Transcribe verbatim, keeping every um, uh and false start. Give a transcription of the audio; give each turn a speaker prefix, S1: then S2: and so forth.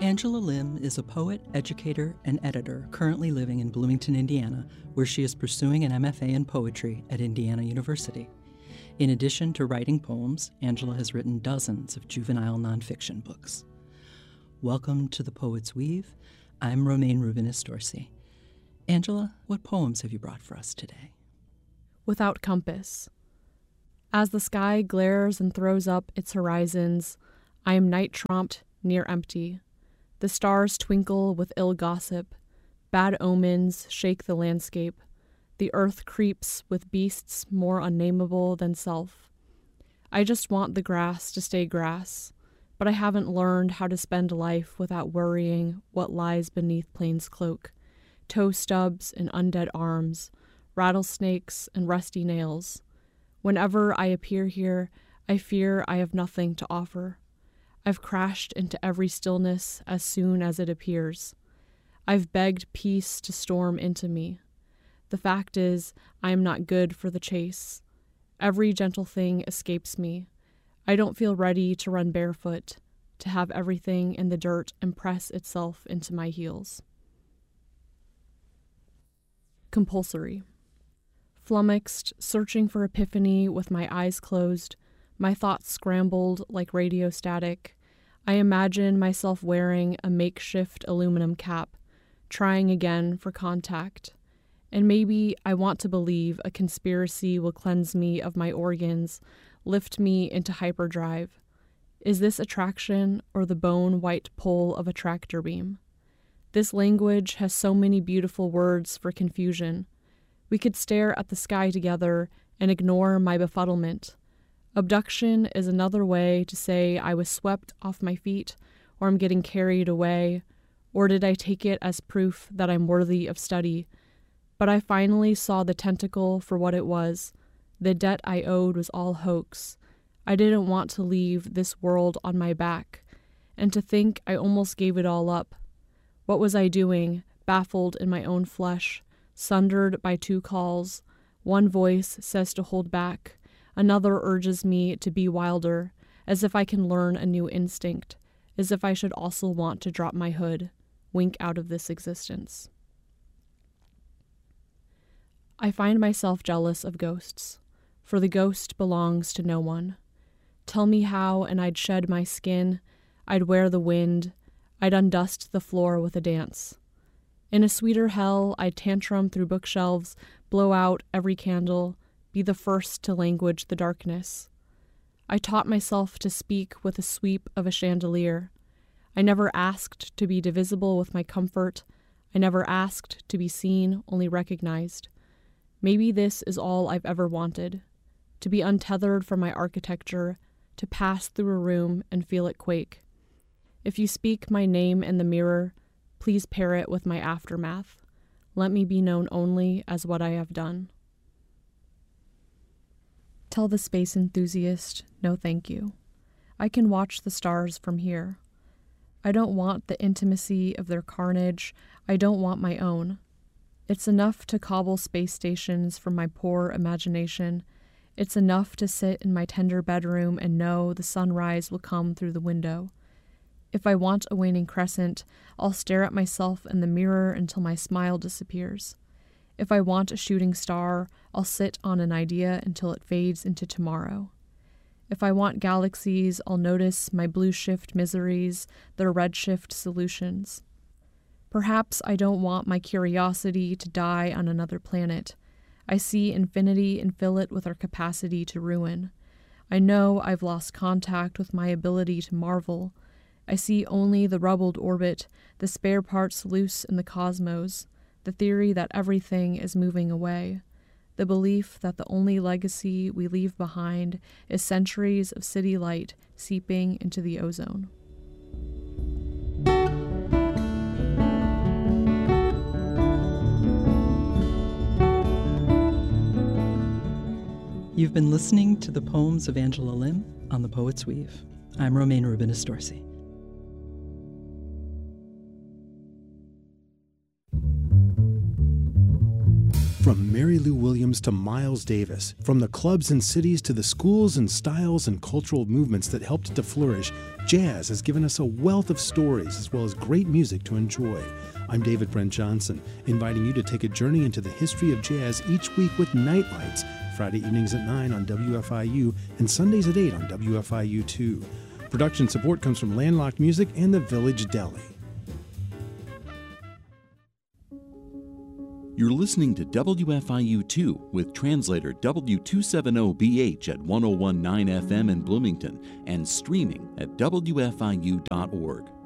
S1: Angela Lim is a poet, educator, and editor currently living in Bloomington, Indiana, where she is pursuing an M F A in poetry at Indiana University. In addition to writing poems, Angela has written dozens of juvenile nonfiction books. Welcome to The Poet's Weave. I'm Romaine Rubinis Dorsey. Angela, what poems have you brought for us today?
S2: Without Compass. As the sky glares and throws up its horizons, I am night-tromped, near empty. The stars twinkle with ill gossip. Bad omens shake the landscape. The earth creeps with beasts more unnameable than self. I just want the grass to stay grass, but I haven't learned how to spend life without worrying what lies beneath plain's cloak. Toe stubs and undead arms, rattlesnakes and rusty nails. Whenever I appear here, I fear I have nothing to offer. I've crashed into every stillness as soon as it appears. I've begged peace to storm into me. The fact is, I am not good for the chase. Every gentle thing escapes me. I don't feel ready to run barefoot, to have everything in the dirt impress itself into my heels. Compulsory. Flummoxed, searching for epiphany with my eyes closed, my thoughts scrambled like radio static. I imagine myself wearing a makeshift aluminum cap, trying again for contact. And maybe I want to believe a conspiracy will cleanse me of my organs, lift me into hyperdrive. Is this attraction or the bone-white pole of a tractor beam? This language has so many beautiful words for confusion. We could stare at the sky together and ignore my befuddlement. Abduction is another way to say I was swept off my feet, or I'm getting carried away, or did I take it as proof that I'm worthy of study? But I finally saw the tentacle for what it was. The debt I owed was all hoax. I didn't want to leave this world on my back, and to think I almost gave it all up. What was I doing, baffled in my own flesh, sundered by two calls? One voice says to hold back. Another urges me to be wilder, as if I can learn a new instinct, as if I should also want to drop my hood, wink out of this existence. I find myself jealous of ghosts, for the ghost belongs to no one. Tell me how, and I'd shed my skin, I'd wear the wind, I'd undust the floor with a dance. In a sweeter hell, I'd tantrum through bookshelves, blow out every candle, be the first to language the darkness. I taught myself to speak with a sweep of a chandelier. I never asked to be divisible with my comfort. I never asked to be seen, only recognized. Maybe this is all I've ever wanted, to be untethered from my architecture, to pass through a room and feel it quake. If you speak my name in the mirror, please pair it with my aftermath. Let me be known only as what I have done. Tell the space enthusiast, no thank you. I can watch the stars from here. I don't want the intimacy of their carnage. I don't want my own. It's enough to cobble space stations from my poor imagination. It's enough to sit in my tender bedroom and know the sunrise will come through the window. If I want a waning crescent, I'll stare at myself in the mirror until my smile disappears. If I want a shooting star, I'll sit on an idea until it fades into tomorrow. If I want galaxies, I'll notice my blue shift miseries, their red shift solutions. Perhaps I don't want my curiosity to die on another planet. I see infinity and fill it with our capacity to ruin. I know I've lost contact with my ability to marvel. I see only the rubbled orbit, the spare parts loose in the cosmos, the theory that everything is moving away, the belief that the only legacy we leave behind is centuries of city light seeping into the ozone.
S1: You've been listening to the poems of Angela Lim on The Poet's Weave. I'm Romaine Rubinis Dorsey.
S3: From Mary Lou Williams to Miles Davis, from the clubs and cities to the schools and styles and cultural movements that helped it to flourish, jazz has given us a wealth of stories as well as great music to enjoy. I'm David Brent Johnson, inviting you to take a journey into the history of jazz each week with Night Lights, Friday evenings at nine on W F I U and Sundays at eight on W F I U two. Production support comes from Landlocked Music and the Village Deli.
S4: You're listening to W F I U two with translator W two seventy B H at one oh one point nine F M in Bloomington and streaming at W F I U dot org.